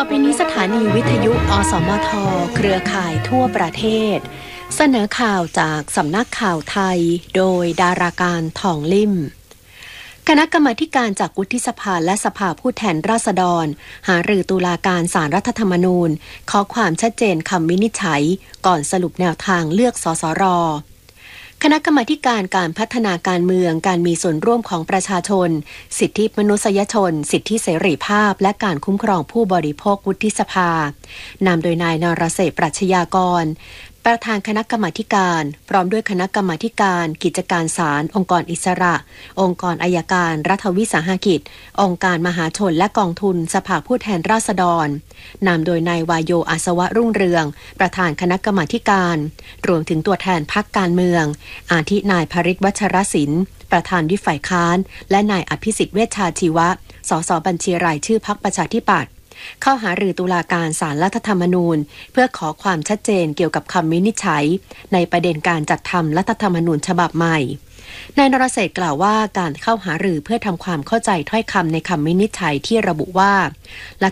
อไปนี้สถานีวิทยุอสมทเครือข่ายทั่วประเทศเสนอข่าวจากสำนักข่าวไทยโดยดาราการทองลิ่มคณะกรรมาการจากวุฒิสภาและสภาผู้แทนราษฎรหารือตุลาการศาลรัฐธรรมนูญขอความชัดเจนคำวินิจฉัยก่อนสรุปแนวทางเลือกสสร.คณะกรรมาการพัฒนาการเมืองการมีส่วนร่วมของประชาชนสิทธิมนุษยชนสิทธิเสรีภาพและการคุ้มครองผู้บริโภควุฒิสภานำโดยนายนรเศรษฐ์ปรัชญากรประธานคณะกรรมาการพร้อมด้วยคณะกรรมาการกิจการศาลองค์กรอิสระองค์กรอัยการรัฐวิสาหกิจองค์การมหาชนและกองทุนสภาผู้แทนราษฎรนำโดยนายวายโยอาสวะรุ่งเรืองประธานคณะกรรมาการรวมถึงตัวแทนพรรคการเมืองอาทินายภริษฐ์วัชรศิลป์ประธานวิปฝ่ายค้านและนายอภิสิทธิ์เวชชาชีวะสสบัญชีรายชื่อพรรคประชาธิปัตย์เข้าหารือตุลาการศาลรัฐธรรมนูญเพื่อขอความชัดเจนเกี่ยวกับคำวินิจฉัยในประเด็นการจัดทำรัฐธรรมนูญฉบับใหม่นายนรเศรษฐ์กล่าวว่าการเข้าหารือเพื่อทำความเข้าใจถ้อยคำในคำวินิจฉัยที่ระบุว่ารั